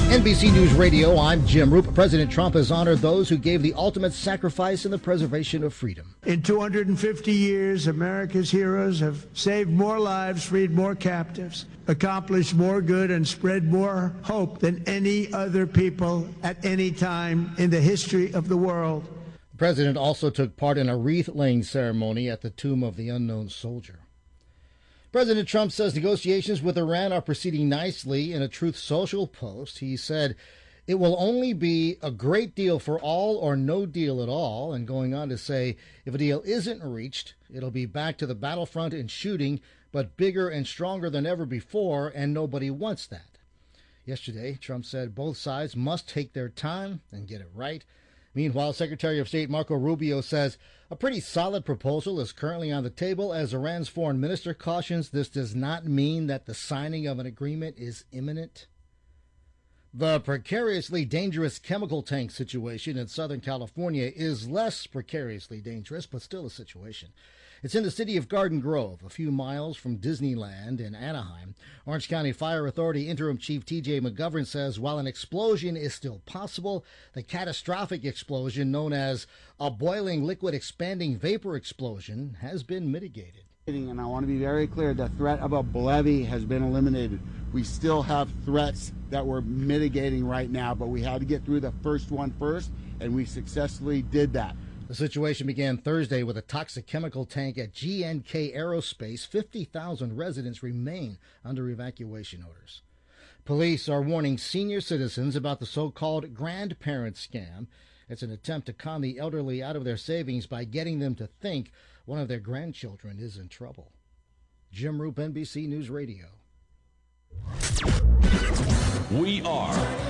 NBC News Radio, I'm Jim Roop. President Trump has honored those who gave the ultimate sacrifice in the preservation of freedom. In 250 years, America's heroes have saved more lives, freed more captives, accomplished more good, and spread more hope than any other people at any time in the history of the world. The president also took part in a wreath-laying ceremony at the tomb of the unknown soldier. President Trump says negotiations with Iran are proceeding nicely. In a Truth Social post, he said it will only be a great deal for all or no deal at all, and going on to say if a deal isn't reached, it'll be back to the battlefront and shooting, but bigger and stronger than ever before, and nobody wants that. Yesterday, Trump said both sides must take their time and get it right. Meanwhile, Secretary of State Marco Rubio says a pretty solid proposal is currently on the table as Iran's foreign minister cautions this does not mean that the signing of an agreement is imminent. The precariously dangerous chemical tank situation in Southern California is less precariously dangerous, but still a situation. It's in the city of Garden Grove, a few miles from Disneyland in Anaheim. Orange County Fire Authority Interim Chief T.J. McGovern says while an explosion is still possible, the catastrophic explosion known as a boiling liquid expanding vapor explosion has been mitigated. And I want to be very clear, the threat of a levee has been eliminated. We still have threats that we're mitigating right now, but we had to get through the first one first, and we successfully did that. The situation began Thursday with a toxic chemical tank at GNK Aerospace. 50,000 residents remain under evacuation orders. Police are warning senior citizens about the so-called grandparent scam. It's an attempt to con the elderly out of their savings by getting them to think one of their grandchildren is in trouble. Jim Roop, NBC News Radio. We are